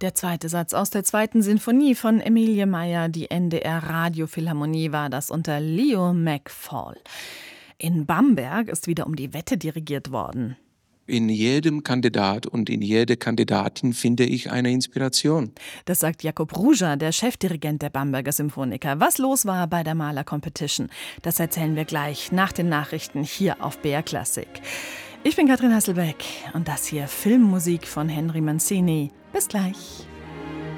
Der zweite Satz aus der zweiten Sinfonie von Emilie Meyer, die NDR Radiophilharmonie, war das unter Leo McFall. In Bamberg ist wieder um die Wette dirigiert worden. In jedem Kandidat und in jeder Kandidatin finde ich eine Inspiration. Das sagt Jakob Ruja, der Chefdirigent der Bamberger Symphoniker. Was los war bei der Maler-Competition, das erzählen wir gleich nach den Nachrichten hier auf BR Classic. Ich bin Katrin Hasselbeck und das hier Filmmusik von Henry Mancini. Bis gleich.